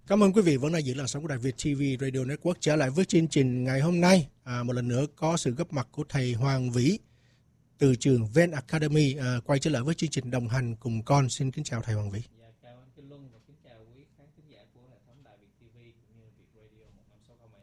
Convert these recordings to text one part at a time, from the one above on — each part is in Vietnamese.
Cảm ơn quý vị vẫn đang giữ làn sóng của Đài Việt TV Radio Network. Trở lại với chương trình ngày hôm nay, một lần nữa có sự góp mặt của thầy Hoàng Vĩ từ trường Ven Academy quay trở lại với chương trình đồng hành cùng con. Xin kính chào thầy Hoàng Vĩ. Dạ, chào anh Kinh Luân và kính chào quý khán thính giả của hệ thống Đài Việt TV cũng như Việt Radio 1560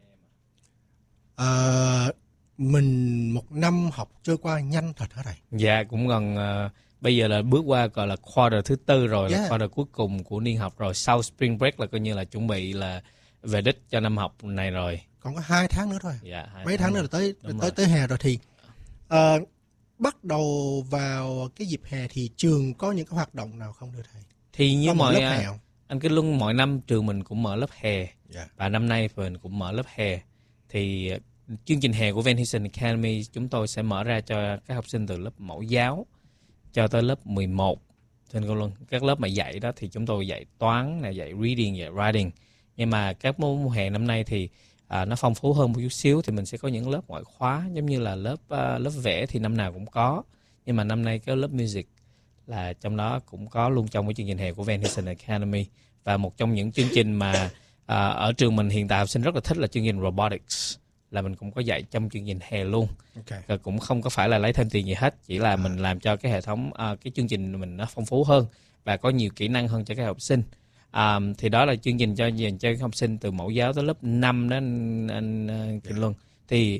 AM. Mình một năm học trôi qua nhanh thật hả thầy? Dạ, cũng gần bây giờ là bước qua gọi là quarter thứ tư rồi, là quarter cuối cùng của niên học rồi. Sau spring break là coi như là chuẩn bị là về đích cho năm học này rồi. Còn có 2 tháng nữa thôi. Dạ, mấy tháng nữa là tới hè rồi. Thì bắt đầu vào cái dịp hè thì trường có những cái hoạt động nào không thưa thầy? Thì như mọi anh Kinh Luân, mọi năm trường mình cũng mở lớp hè, và năm nay mình cũng mở lớp hè. Thì chương trình hè của Van Heusen Academy chúng tôi sẽ mở ra cho các học sinh từ lớp mẫu giáo cho tới lớp 11. Trên Kinh Luân, các lớp mà dạy đó thì chúng tôi dạy toán, dạy reading, dạy writing. Nhưng mà các môn hè năm nay thì nó phong phú hơn một chút xíu, thì mình sẽ có những lớp ngoại khóa, giống như là lớp vẽ thì năm nào cũng có. Nhưng mà năm nay cái lớp music là trong đó cũng có luôn trong cái chương trình hè của Van Heusen Academy. Và một trong những chương trình mà ở trường mình hiện tại học sinh rất là thích là chương trình robotics, là mình cũng có dạy trong chương trình hè luôn. Và cũng không có phải là lấy thêm tiền gì hết, chỉ là mình làm cho cái hệ thống cái chương trình mình nó phong phú hơn và có nhiều kỹ năng hơn cho các học sinh. Thì đó là chương trình dành cho các học sinh từ mẫu giáo tới lớp 5 đó anh Kinh Luân. Thì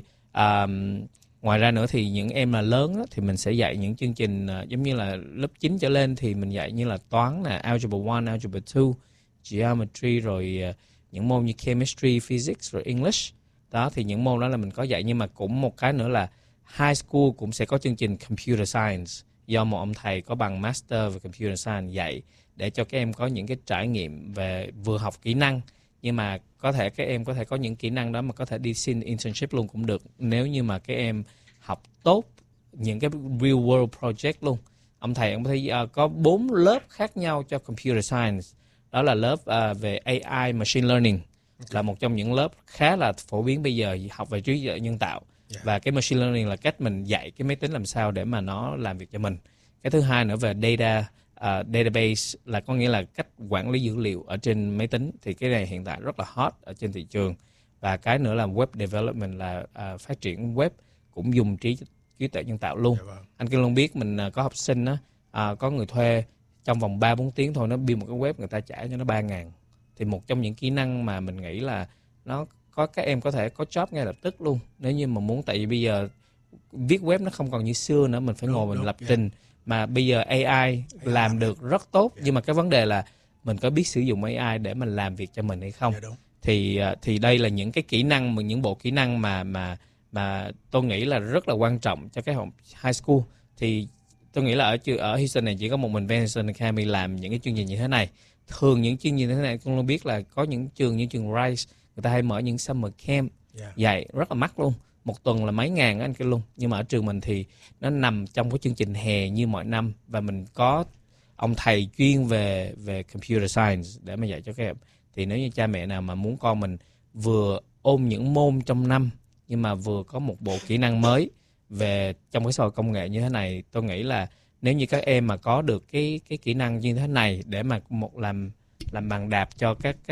ngoài ra nữa thì những em là lớn đó, thì mình sẽ dạy những chương trình giống như là lớp 9 trở lên thì mình dạy như là toán, algebra 1, algebra 2, geometry, rồi những môn như chemistry, physics, rồi English. Đó thì những môn đó là mình có dạy. Nhưng mà cũng một cái nữa là high school cũng sẽ có chương trình computer science do một ông thầy có bằng master về computer science dạy, để cho các em có những cái trải nghiệm về vừa học kỹ năng, nhưng mà có thể các em có thể có những kỹ năng đó mà có thể đi xin internship luôn cũng được, nếu như mà các em học tốt những cái real world project luôn. Ông thầy có 4 lớp khác nhau cho computer science. Đó là lớp về AI, machine learning, là một trong những lớp khá là phổ biến bây giờ, học về trí tuệ nhân tạo. Và cái machine learning là cách mình dạy cái máy tính làm sao để mà nó làm việc cho mình. Cái thứ hai nữa về database, là có nghĩa là cách quản lý dữ liệu ở trên máy tính. Thì cái này hiện tại rất là hot ở trên thị trường. Và cái nữa là web development, là phát triển web cũng dùng trí tuệ nhân tạo luôn. Anh Kinh Long biết mình có học sinh đó, có người thuê trong vòng 3-4 tiếng thôi, nó build một cái web, người ta trả cho nó 3.000. Thì một trong những kỹ năng mà mình nghĩ là nó có các em có thể có job ngay lập tức luôn, nếu như mà muốn. Tại vì bây giờ viết web nó không còn như xưa nữa, mình phải ngồi mình lập trình. Mà bây giờ AI làm được rất tốt, nhưng mà cái vấn đề là mình có biết sử dụng AI để mình làm việc cho mình hay không. Thì đây là những cái kỹ năng, những bộ kỹ năng mà tôi nghĩ là rất là quan trọng cho các học high school. Thì tôi nghĩ là ở Houston này chỉ có một mình Van Heusen Academy làm những cái chương trình như thế này. Thường những chương trình như thế này con biết là có những trường như trường Rice, người ta hay mở những summer camp dạy rất là mắc luôn, một tuần là mấy ngàn anh kêu luôn. Nhưng mà ở trường mình thì nó nằm trong cái chương trình hè như mọi năm, và mình có ông thầy chuyên về computer science để mà dạy cho các em. Thì nếu như cha mẹ nào mà muốn con mình vừa ôm những môn trong năm nhưng mà vừa có một bộ kỹ năng mới về trong cái xã hội công nghệ như thế này, tôi nghĩ là nếu như các em mà có được cái kỹ năng như thế này để mà làm bằng đạp cho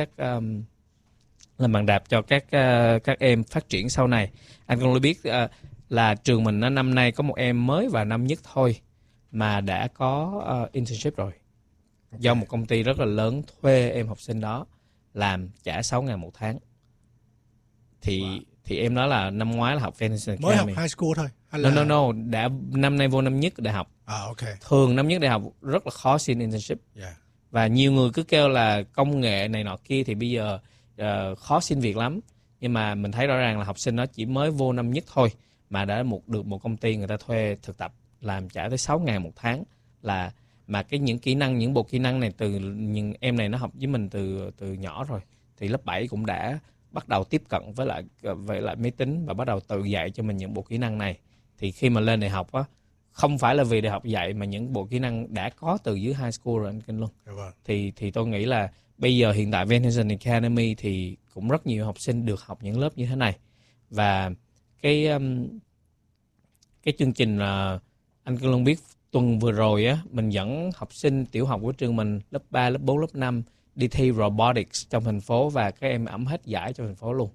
các em phát triển sau này. Anh cũng biết là trường mình năm nay có một em mới vào năm nhất thôi mà đã có internship rồi. Do một công ty rất là lớn thuê em học sinh đó làm, trả 6.000 một tháng. Thì em nói là năm ngoái là học Van Heusen Academy. Mới học high school thôi? Hay là... No, đã năm nay vô năm nhất đại học. Thường năm nhất đại học rất là khó xin internship. Và nhiều người cứ kêu là công nghệ này nọ kia thì bây giờ khó xin việc lắm. Nhưng mà mình thấy rõ ràng là học sinh nó chỉ mới vô năm nhất thôi mà đã được một công ty người ta thuê thực tập làm trả tới 6.000 một tháng. Là mà những kỹ năng, những bộ kỹ năng này những em này nó học với mình từ nhỏ rồi. Thì lớp 7 cũng đã bắt đầu tiếp cận với lại máy tính và bắt đầu tự dạy cho mình những bộ kỹ năng này. Thì khi mà lên đại học á, không phải là vì đại học dạy mà những bộ kỹ năng đã có từ dưới high school rồi anh Kinh Luân. Thì tôi nghĩ là bây giờ hiện tại Van Heusen Academy thì cũng rất nhiều học sinh được học những lớp như thế này. Và cái chương trình anh Kinh Luân biết tuần vừa rồi á, mình dẫn học sinh tiểu học của trường mình lớp 3, lớp 4, lớp 5 đi thi robotics trong thành phố và các em ẵm hết giải trong thành phố luôn.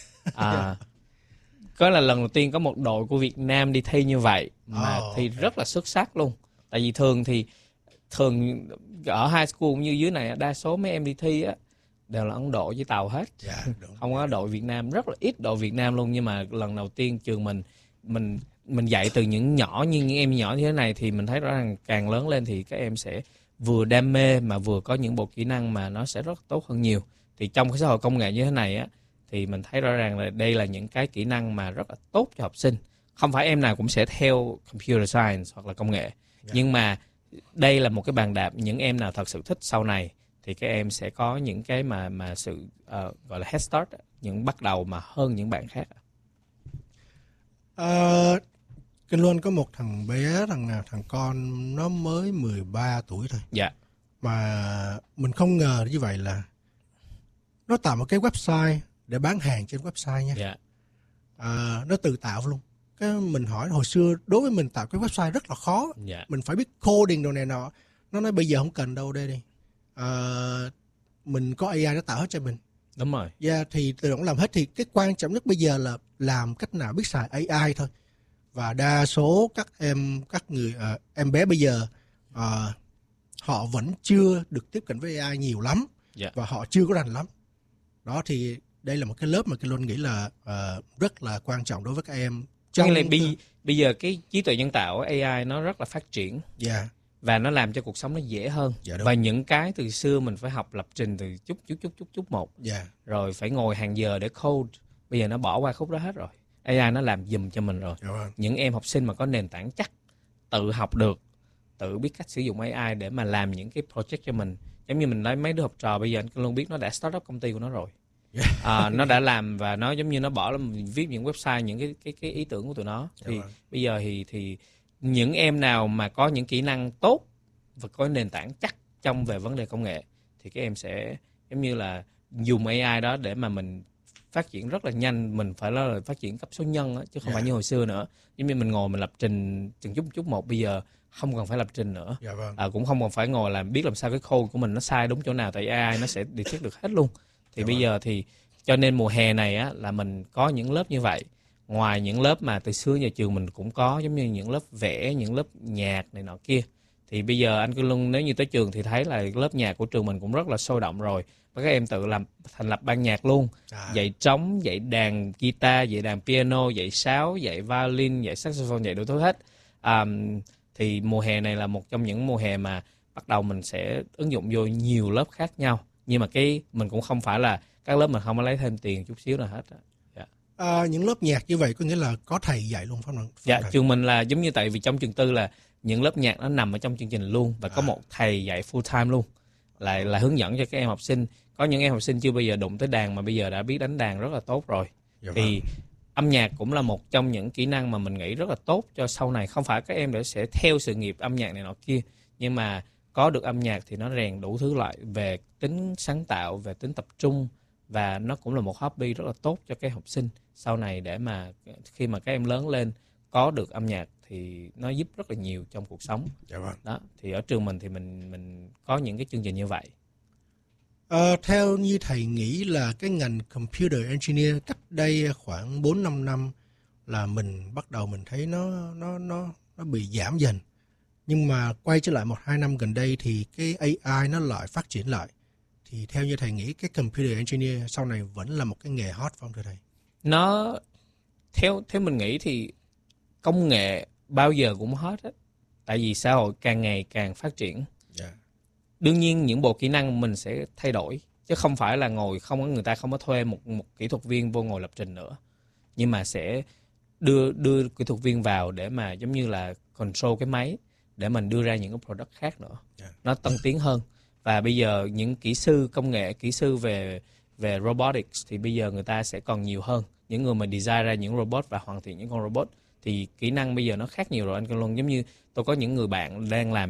Có là lần đầu tiên có một đội của Việt Nam đi thi như vậy mà thi rất là xuất sắc luôn. Tại vì thường ở high school cũng như dưới này đa số mấy em đi thi á đều là Ấn Độ với Tàu hết. Không có đội Việt Nam, rất là ít đội Việt Nam luôn. Nhưng mà lần đầu tiên trường mình dạy từ những nhỏ như những em nhỏ như thế này thì mình thấy rõ ràng càng lớn lên thì các em sẽ vừa đam mê mà vừa có những bộ kỹ năng mà nó sẽ rất tốt hơn nhiều. Thì trong cái xã hội công nghệ như thế này á thì mình thấy rõ ràng là đây là những cái kỹ năng mà rất là tốt cho học sinh. Không phải em nào cũng sẽ theo computer science hoặc là công nghệ. Nhưng mà đây là một cái bàn đạp, những em nào thật sự thích sau này thì các em sẽ có những cái mà sự gọi là head start, những bắt đầu mà hơn những bạn khác. Kinh Luân có một thằng bé, thằng con nó mới 13 tuổi thôi. Dạ. Mà mình không ngờ như vậy là nó tạo một cái website để bán hàng trên website nha. Dạ. Nó tự tạo luôn. Cái mình hỏi hồi xưa đối với mình tạo cái website rất là khó. Dạ. Mình phải biết coding đồ này nọ. Nó nói bây giờ không cần đâu, đây đi. Mình có AI nó tạo hết cho mình. Đúng rồi. Thì tự động làm hết. Thì cái quan trọng nhất bây giờ là làm cách nào biết xài AI thôi. Và đa số các người em bé bây giờ họ vẫn chưa được tiếp cận với AI nhiều lắm. Và họ chưa có rành lắm. Đó thì đây là một cái lớp mà Kinh Luân nghĩ là rất là quan trọng đối với các em. Bây giờ cái trí tuệ nhân tạo AI nó rất là phát triển. Và nó làm cho cuộc sống nó dễ hơn. Và những cái từ xưa mình phải học lập trình từ chút một. Rồi phải ngồi hàng giờ để code. Bây giờ nó bỏ qua khúc đó hết rồi. AI nó làm giùm cho mình rồi. Những em học sinh mà có nền tảng chắc, tự học được, tự biết cách sử dụng AI để mà làm những cái project cho mình. Giống như mình nói mấy đứa học trò bây giờ anh luôn biết nó đã start up công ty của nó rồi. Nó đã làm và nó giống như nó bỏ lên viết những website, những cái ý tưởng của tụi nó. Thì bây giờ thì những em nào mà có những kỹ năng tốt và có nền tảng chắc trong về vấn đề công nghệ thì các em sẽ giống như là dùng AI đó để mà mình phát triển rất là nhanh. Mình phải là phát triển cấp số nhân đó, chứ không phải như hồi xưa nữa. Giống như mình ngồi mình lập trình từng chút một, bây giờ không cần phải lập trình nữa. Cũng không còn phải ngồi biết làm sao cái code của mình nó sai đúng chỗ nào, tại AI nó sẽ detect được hết luôn. Thì bây giờ thì cho nên mùa hè này á là mình có những lớp như vậy. Ngoài những lớp mà từ xưa nhà trường mình cũng có, giống như những lớp vẽ, những lớp nhạc này nọ kia. Thì bây giờ anh Cương Luân nếu như tới trường thì thấy là lớp nhạc của trường mình cũng rất là sôi động rồi. Và các em tự thành lập ban nhạc luôn. Dạy trống, dạy đàn guitar, dạy đàn piano, dạy sáo, dạy violin, dạy saxophone, dạy đủ thứ hết. Thì mùa hè này là một trong những mùa hè mà bắt đầu mình sẽ ứng dụng vô nhiều lớp khác nhau. Nhưng mà mình cũng không phải là các lớp mình không có lấy thêm tiền chút xíu nào hết. Những lớp nhạc như vậy có nghĩa là có thầy dạy luôn phải không? Dạ, trường mình là giống như tại vì trong trường tư là những lớp nhạc nó nằm ở trong chương trình luôn và có một thầy dạy full time luôn, là hướng dẫn cho các em học sinh. Có những em học sinh chưa bao giờ đụng tới đàn mà bây giờ đã biết đánh đàn rất là tốt rồi. Thì âm nhạc cũng là một trong những kỹ năng mà mình nghĩ rất là tốt cho sau này. Không phải các em sẽ theo sự nghiệp âm nhạc này nọ kia, nhưng mà có được âm nhạc thì nó rèn đủ thứ loại về tính sáng tạo, về tính tập trung, và nó cũng là một hobby rất là tốt cho các học sinh sau này, để mà khi mà các em lớn lên có được âm nhạc thì nó giúp rất là nhiều trong cuộc sống. Đó, thì ở trường mình thì mình có những cái chương trình như vậy. Theo như thầy nghĩ là cái ngành computer engineer cách đây khoảng 4-5 năm là mình bắt đầu mình thấy nó bị giảm dần. Nhưng mà quay trở lại 1-2 năm gần đây thì cái AI nó lại phát triển lại. Thì theo như thầy nghĩ cái computer engineer sau này vẫn là một cái nghề hot phải không thưa thầy? Nó theo mình nghĩ thì công nghệ bao giờ cũng hot á. Tại vì xã hội càng ngày càng phát triển. Đương nhiên những bộ kỹ năng mình sẽ thay đổi, chứ không phải là người ta không có thuê một kỹ thuật viên vô ngồi lập trình nữa, nhưng mà sẽ đưa kỹ thuật viên vào để mà giống như là control cái máy để mình đưa ra những cái product khác nữa. Nó tân tiến hơn. Và bây giờ những kỹ sư công nghệ, kỹ sư về robotics thì bây giờ người ta sẽ còn nhiều hơn. Những người mà design ra những robot và hoàn thiện những con robot thì kỹ năng bây giờ nó khác nhiều rồi anh Cương Luân. Giống như tôi có những người bạn đang làm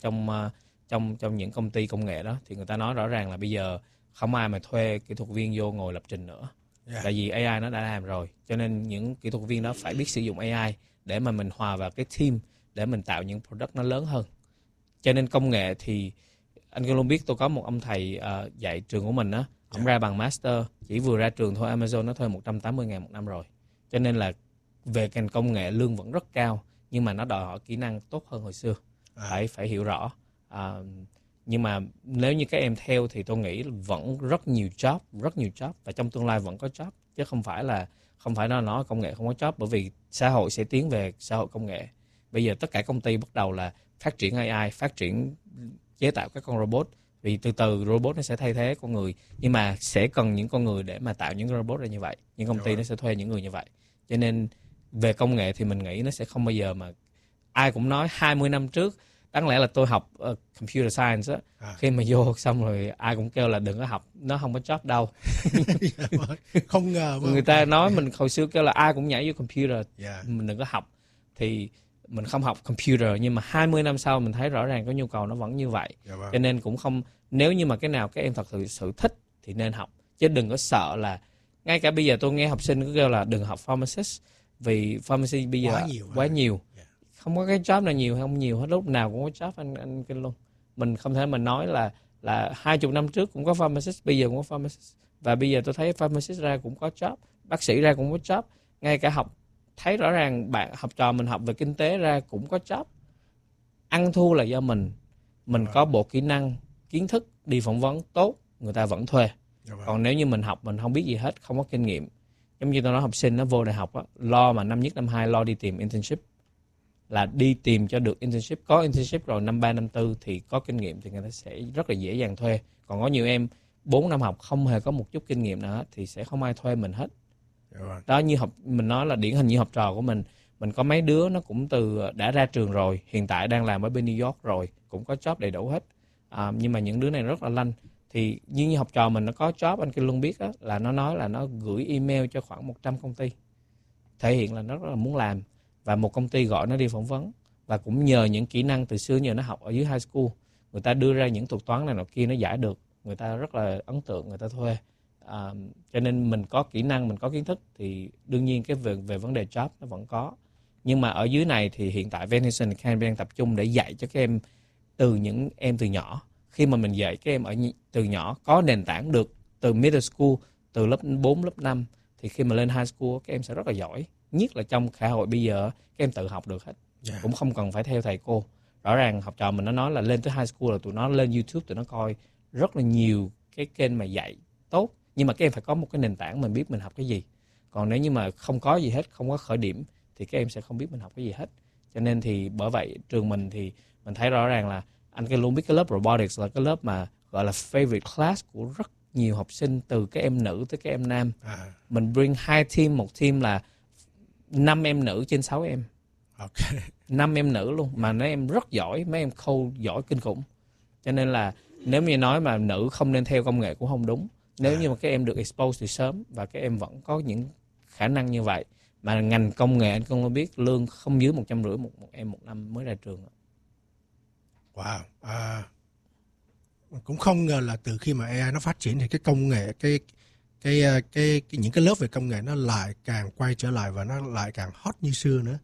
trong những công ty công nghệ đó, thì người ta nói rõ ràng là bây giờ không ai mà thuê kỹ thuật viên vô ngồi lập trình nữa. Tại vì AI nó đã làm rồi, cho nên những kỹ thuật viên đó phải biết sử dụng AI để mà mình hòa vào cái team để mình tạo những product nó lớn hơn. Cho nên công nghệ thì anh luôn biết tôi có một ông thầy dạy trường của mình á, ông ra bằng master, chỉ vừa ra trường thôi Amazon nó thuê 180.000 một năm rồi. Cho nên là về ngành công nghệ lương vẫn rất cao, nhưng mà nó đòi hỏi kỹ năng tốt hơn hồi xưa. Phải hiểu rõ. Nhưng mà nếu như các em theo thì tôi nghĩ vẫn rất nhiều job và trong tương lai vẫn có job, chứ không phải nó nói công nghệ không có job, bởi vì xã hội sẽ tiến về xã hội công nghệ. Bây giờ tất cả công ty bắt đầu là phát triển AI, phát triển chế tạo các con robot, vì từ từ robot nó sẽ thay thế con người, nhưng mà sẽ cần những con người để mà tạo những robot ra như vậy. Những công ty nó sẽ thuê những người như vậy. Cho nên về công nghệ thì mình nghĩ nó sẽ không bao giờ mà ai cũng nói 20 năm trước đáng lẽ là tôi học computer science á, khi mà vô xong rồi ai cũng kêu là đừng có học, nó không có job đâu. Không ngờ người ta nói mình hồi xưa kêu là ai cũng nhảy vô computer, mình đừng có học, thì mình không học computer, nhưng mà 20 năm sau mình thấy rõ ràng có nhu cầu nó vẫn như vậy. Cho nên cũng không, nếu như mà cái nào các em thật sự thích thì nên học, chứ đừng có sợ là, ngay cả bây giờ tôi nghe học sinh cứ kêu là đừng học pharmacist, vì pharmacy bây giờ quá nhiều. Không có cái job nào nhiều hay không nhiều hết, lúc nào cũng có job anh kinh luôn. Mình không thể mà nói là 20 năm trước cũng có pharmacist, bây giờ cũng có pharmacist, và bây giờ tôi thấy pharmacist ra cũng có job, bác sĩ ra cũng có job, ngay cả học, thấy rõ ràng bạn học trò mình học về kinh tế ra cũng có job. Ăn thua là do mình có bộ kỹ năng, kiến thức, đi phỏng vấn tốt, người ta vẫn thuê. Còn nếu như mình học mình không biết gì hết, không có kinh nghiệm, giống như tôi nói học sinh nó vô đại học á, lo mà năm nhất năm 2 lo đi tìm internship, là đi tìm cho được internship, có internship rồi năm 3 năm 4 thì có kinh nghiệm thì người ta sẽ rất là dễ dàng thuê. Còn có nhiều em 4 năm học không hề có một chút kinh nghiệm nào hết thì sẽ không ai thuê mình hết. Đó, như mình nói là điển hình như học trò của mình có mấy đứa nó cũng đã ra trường rồi, hiện tại đang làm ở bên New York rồi, cũng có job đầy đủ hết. Nhưng mà những đứa này rất là lanh. Thì như học trò mình nó có job, anh Kinh Luân biết đó, là nó nói là nó gửi email cho khoảng 100 công ty, thể hiện là nó rất là muốn làm, và một công ty gọi nó đi phỏng vấn, và cũng nhờ những kỹ năng từ xưa nhờ nó học ở dưới high school, người ta đưa ra những thuật toán này nọ kia nó giải được, người ta rất là ấn tượng, người ta thuê. Cho nên mình có kỹ năng, mình có kiến thức thì đương nhiên cái về vấn đề job nó vẫn có. Nhưng mà ở dưới này thì hiện tại Van Heusen Academy đang tập trung để dạy cho các em từ những em từ nhỏ. Khi mà mình dạy các em từ nhỏ có nền tảng được từ middle school, từ lớp 4, lớp 5, thì khi mà lên high school các em sẽ rất là giỏi. Nhất là trong xã hội bây giờ các em tự học được hết, cũng không cần phải theo thầy cô. Rõ ràng học trò mình nó nói là lên tới high school là tụi nó lên YouTube, tụi nó coi rất là nhiều cái kênh mà dạy tốt, nhưng mà các em phải có một cái nền tảng mình biết mình học cái gì. Còn nếu như mà không có gì hết, không có khởi điểm thì các em sẽ không biết mình học cái gì hết. Cho nên thì bởi vậy trường mình thì mình thấy rõ ràng là anh luôn biết cái lớp robotics là cái lớp mà gọi là favorite class của rất nhiều học sinh, từ các em nữ tới các em nam. Mình bring 2 team, một team là 5 em nữ trên 6 em. 5 em nữ luôn, mà mấy em rất giỏi, mấy em code giỏi kinh khủng. Cho nên là nếu như nói mà nữ không nên theo công nghệ cũng không đúng. Nếu như mà các em được expose từ sớm và các em vẫn có những khả năng như vậy, mà ngành công nghệ anh không biết lương không dưới 150 một em một năm mới ra trường. Wow. Cũng không ngờ là từ khi mà AI nó phát triển thì cái công nghệ, những cái lớp về công nghệ nó lại càng quay trở lại và nó lại càng hot như xưa nữa.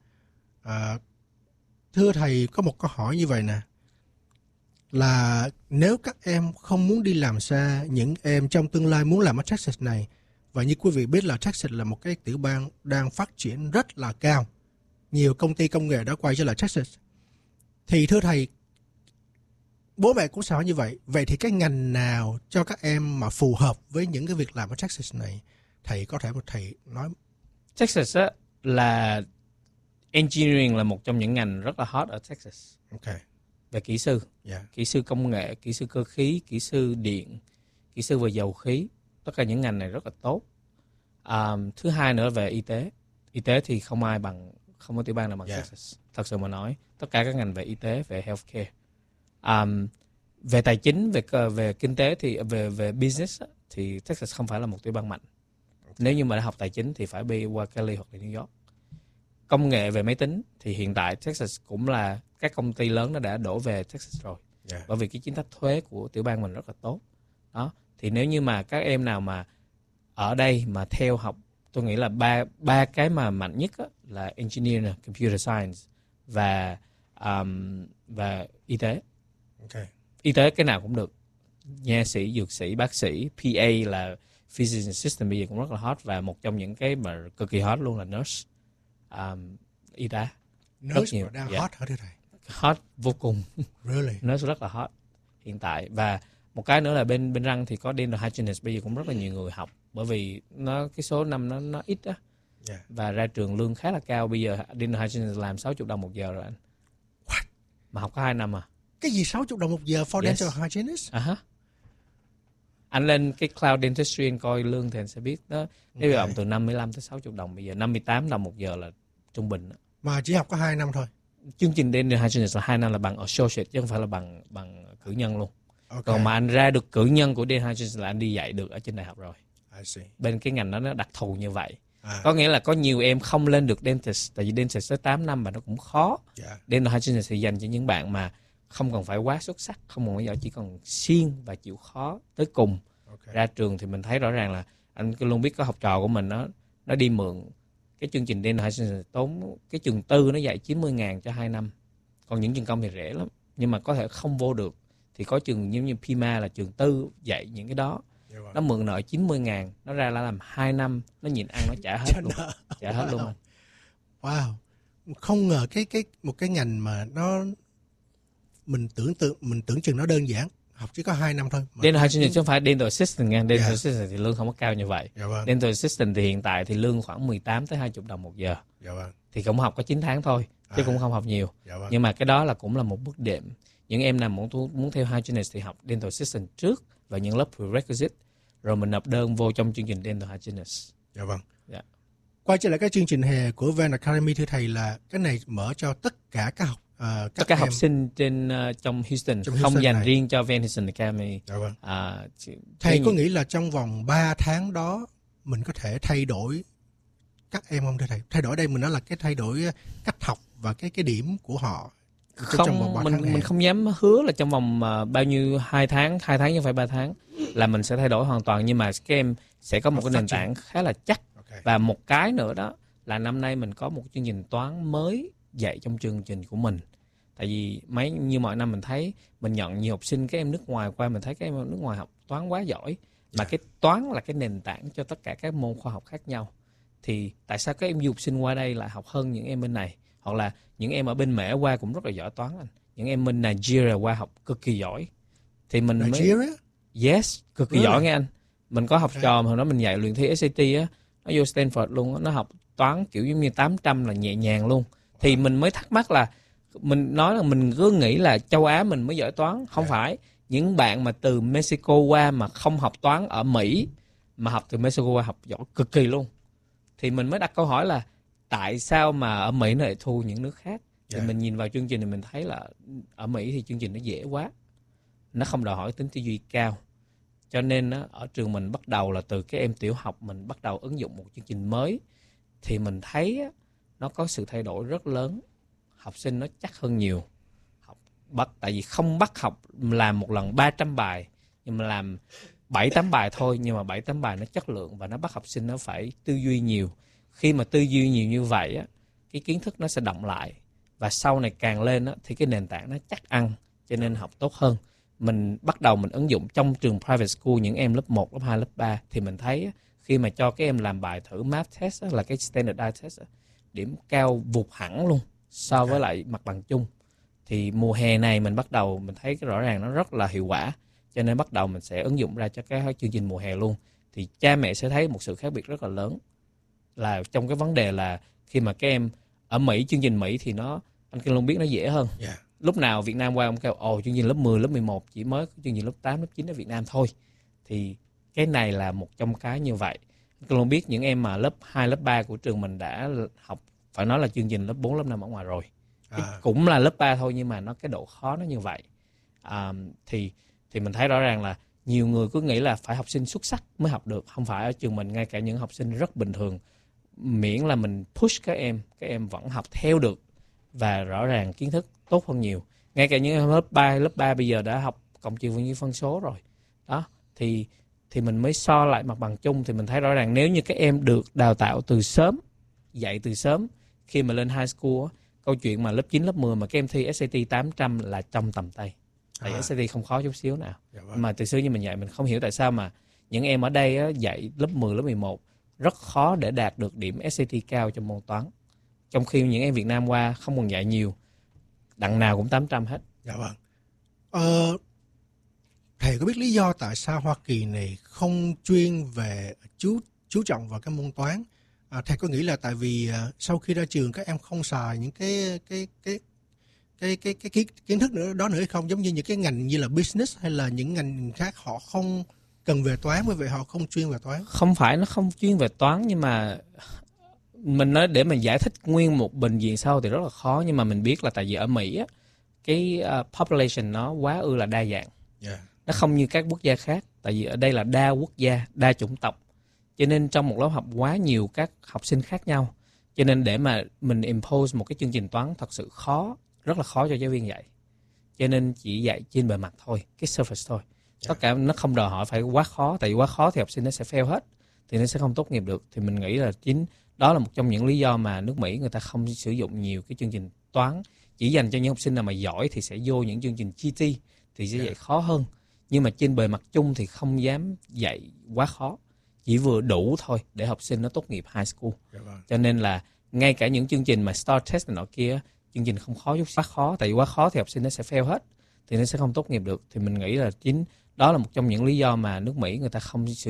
Thưa thầy, có một câu hỏi như vậy nè, là nếu các em không muốn đi làm xa, những em trong tương lai muốn làm ở Texas này, và như quý vị biết là Texas là một cái tiểu bang đang phát triển rất là cao, nhiều công ty công nghệ đã quay trở lại Texas, thì thưa thầy, bố mẹ cũng sẽ hỏi như vậy, vậy thì cái ngành nào cho các em mà phù hợp với những cái việc làm ở Texas này? Thầy có thể một thầy nói. Texas á, là engineering là một trong những ngành rất là hot ở Texas. Về kỹ sư, kỹ sư công nghệ, kỹ sư cơ khí, kỹ sư điện, kỹ sư về dầu khí, tất cả những ngành này rất là tốt. Thứ hai nữa về y tế thì không có tiểu bang nào bằng Texas. Thật sự mà nói, tất cả các ngành về y tế, về healthcare. Về tài chính, về kinh tế thì về business thì Texas không phải là một tiểu bang mạnh. Nếu như mà đã học tài chính thì phải đi qua Cali hoặc là New York. Công nghệ về máy tính thì hiện tại Texas cũng là các công ty lớn nó đã đổ về Texas rồi. Bởi vì cái chính sách thuế của tiểu bang mình rất là tốt. Đó, thì nếu như mà các em nào mà ở đây mà theo học, tôi nghĩ là ba cái mà mạnh nhất là engineer, computer science và y tế. y tế cái nào cũng được, nha sĩ, dược sĩ, bác sĩ, PA là physician assistant bây giờ cũng rất là hot, và một trong những cái mà cực kỳ hot luôn là nurse, y tá. Nurse nhiều. Đang hot hả thưa thầy? Hot vô cùng. Really? Nurse rất là hot hiện tại. Và một cái nữa là bên răng thì có dental hygienist bây giờ cũng rất là nhiều người học, bởi vì cái số năm nó ít á. Yeah. Và ra trường lương khá là cao. Bây giờ dental hygienist làm 60 đồng một giờ rồi anh. What? Mà học có 2 năm à. Cái gì 60 đồng một giờ for dental hygienist? Anh lên cái Cloud Dentistry anh coi lương thì anh sẽ biết đó. Cái động từ 55 tới 60 đồng, bây giờ 58 đồng một giờ là trung bình đó. Mà chỉ học có 2 năm thôi. Chương trình dental hygienist là 2 năm là bằng associate chứ không phải là bằng cử nhân luôn. Còn mà anh ra được cử nhân của dental hygienist là anh đi dạy được ở trên đại học rồi. I see. Bên cái ngành đó nó đặc thù như vậy. Có nghĩa là có nhiều em không lên được dentist, tại vì dentist tới 8 năm và nó cũng khó. Dental hygienist thì dành cho những bạn mà không cần phải quá xuất sắc, không cần phải giỏi, chỉ cần siêng và chịu khó tới cùng. Ra trường thì mình thấy rõ ràng là anh luôn biết có học trò của mình nó đi mượn cái chương trình dental hygienist, tốn cái trường tư nó dạy 90.000 cho 2 năm. Còn những trường công thì rẻ lắm, nhưng mà có thể không vô được. Thì có trường như Pima là trường tư dạy những cái đó. Nó mượn nợ 90.000, nó ra là làm 2 năm, nó nhịn ăn nó trả hết luôn. Trả hết luôn. Wow. Không ngờ một cái ngành mà mình tưởng chừng nó đơn giản, học chỉ có 2 năm thôi. Dental hygienist chứ không phải dental assistant nha. Dental assistant thì lương không có cao như vậy. Dental assistant thì hiện tại thì lương khoảng 18 tới 20 đồng một giờ. Thì cũng học có 9 tháng thôi, chứ cũng không học nhiều. Nhưng mà cái đó là cũng là một bước đệm. Những em nào muốn theo hygienist thì học dental assistant trước và những lớp prerequisite, rồi mình nộp đơn vô trong chương trình dental hygienist. Quay trở lại cái chương trình hè của Van Academy thưa thầy, là cái này mở cho tất cả các học sinh trong Houston, không dành riêng cho Van Houston Academy. Thầy có nghĩ là trong vòng 3 tháng đó mình có thể thay đổi các em không thưa thầy? Thay đổi đây mình nói là cái thay đổi cách học và cái điểm của họ. Không, mình không dám hứa là trong vòng bao nhiêu 2 tháng chứ không phải 3 tháng là mình sẽ thay đổi hoàn toàn, nhưng mà các em sẽ có một cái nền tảng khá là chắc. Và một cái nữa đó là năm nay mình có một chương trình toán mới dạy trong chương trình của mình. Tại vì như mọi năm mình thấy mình nhận nhiều học sinh các em nước ngoài qua, mình thấy các em nước ngoài học toán quá giỏi, mà cái toán là cái nền tảng cho tất cả các môn khoa học khác nhau. Thì tại sao các em du học sinh qua đây lại học hơn những em bên này? Hoặc là những em ở bên Mễ qua cũng rất là giỏi toán anh. Những em bên Nigeria qua học cực kỳ giỏi. Thì mình Nigeria? Yes, cực kỳ giỏi nghe anh. Mình có học trò mà hồi đó mình dạy luyện thi SAT á, nó vô Stanford luôn á, nó học toán kiểu giống như 800 là nhẹ nhàng luôn. Thì mình mới thắc mắc là mình nói là mình cứ nghĩ là châu Á mình mới giỏi toán, không phải. Những bạn mà từ Mexico qua mà không học toán ở Mỹ mà học từ Mexico qua học giỏi cực kỳ luôn. Thì mình mới đặt câu hỏi là tại sao mà ở Mỹ nó lại thua những nước khác? Thì mình nhìn vào chương trình thì mình thấy là ở Mỹ thì chương trình nó dễ quá, nó không đòi hỏi tính tư duy cao. Cho nên ở trường mình bắt đầu là từ các em tiểu học mình bắt đầu ứng dụng một chương trình mới, thì mình thấy nó có sự thay đổi rất lớn. Học sinh nó chắc hơn nhiều. Tại vì không bắt học làm một lần 300 bài, nhưng mà làm 7-8 bài thôi, nhưng mà 7-8 bài nó chất lượng và nó bắt học sinh nó phải tư duy nhiều. Khi mà tư duy nhiều như vậy á, cái kiến thức nó sẽ đọng lại, và sau này càng lên á, thì cái nền tảng nó chắc ăn, cho nên học tốt hơn. Mình bắt đầu mình ứng dụng trong trường private school, những em lớp 1, lớp 2, lớp 3 thì mình thấy á, khi mà cho các em làm bài thử math test á, là cái standardized test á, điểm cao vụt hẳn luôn so với lại mặt bằng chung. Thì mùa hè này mình bắt đầu mình thấy cái rõ ràng nó rất là hiệu quả, cho nên bắt đầu mình sẽ ứng dụng ra cho các chương trình mùa hè luôn. Thì cha mẹ sẽ thấy một sự khác biệt rất là lớn, là trong cái vấn đề là khi mà các em ở Mỹ, chương trình Mỹ thì anh Kinh Long biết nó dễ hơn. Lúc nào Việt Nam qua ông kêu chương trình lớp 10, lớp 11 chỉ mới có chương trình lớp 8, lớp 9 ở Việt Nam thôi. Thì cái này là một trong cái như vậy. Anh Kinh Long biết những em mà lớp 2, lớp 3 của trường mình đã học, phải nói là chương trình lớp 4, lớp 5 ở ngoài rồi. Cũng là lớp 3 thôi, nhưng mà cái độ khó nó như vậy. Thì mình thấy rõ ràng là nhiều người cứ nghĩ là phải học sinh xuất sắc mới học được. Không phải, ở trường mình ngay cả những học sinh rất bình thường, miễn là mình push các em vẫn học theo được, và rõ ràng kiến thức tốt hơn nhiều. Ngay cả những lớp 3 bây giờ đã học cộng trừ với phân số rồi. Đó, thì mình mới so lại mặt bằng chung, thì mình thấy rõ ràng nếu như các em được đào tạo từ sớm, dạy từ sớm, khi mà lên high school, câu chuyện mà lớp 9, lớp 10 mà các em thi SAT 800 là trong tầm tay. Tại SAT không khó chút xíu nào. Mà từ xưa như mình dạy, mình không hiểu tại sao mà những em ở đây á, dạy lớp 10, lớp 11 rất khó để đạt được điểm SAT cao trong môn toán. Trong khi những em Việt Nam qua không còn dạy nhiều, đằng nào cũng 800 hết. Dạ vâng. Thầy có biết lý do tại sao Hoa Kỳ này không chuyên về chú trọng vào cái môn toán? Thầy có nghĩ là tại vì sau khi ra trường các em không xài những cái kiến thức đó nữa hay không? Giống như những cái ngành như là business hay là những ngành khác họ không cần về toán, bởi vậy họ không chuyên về toán. Không phải nó không chuyên về toán, nhưng mà mình nói để mình giải thích nguyên một bệnh viện sau thì rất là khó. Nhưng mà mình biết là tại vì ở Mỹ á, cái population nó quá là đa dạng. Nó không như các quốc gia khác. Tại vì ở đây là đa quốc gia, đa chủng tộc. Cho nên trong một lớp học quá nhiều các học sinh khác nhau. Cho nên để mà mình impose một cái chương trình toán thật sự khó, rất là khó cho giáo viên dạy. Cho nên chỉ dạy trên bề mặt thôi, cái surface thôi. Tất cả nó không đòi hỏi phải quá khó. Tại vì quá khó thì học sinh nó sẽ fail hết, thì nó sẽ không tốt nghiệp được. Thì mình nghĩ là chính đó là một trong những lý do mà nước Mỹ người ta không sử dụng nhiều cái chương trình toán. Chỉ dành cho những học sinh nào mà giỏi thì sẽ vô những chương trình GT thì sẽ dạy khó hơn. Nhưng mà trên bề mặt chung thì không dám dạy quá khó, chỉ vừa đủ thôi để học sinh nó tốt nghiệp high school. Cho nên là ngay cả những chương trình mà STAR test này nọ kia, chương trình không khó chút quá khó. Tại vì quá khó thì học sinh nó sẽ fail hết, thì nó sẽ không tốt nghiệp được. Thì mình nghĩ là chính đó là một trong những lý do mà nước Mỹ người ta không sử